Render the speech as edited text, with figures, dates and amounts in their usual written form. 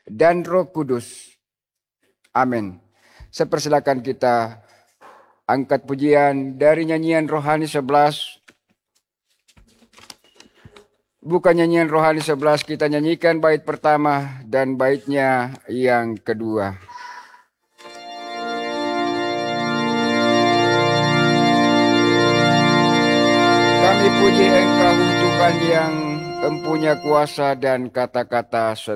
dan Roh Kudus. Amin. Saya persilakan kita angkat pujian dari nyanyian rohani 11. Bukan nyanyian rohani 11, kita nyanyikan bait pertama dan baitnya yang kedua. Kami puji Engkau Tuhan yang empunya kuasa dan kata-kata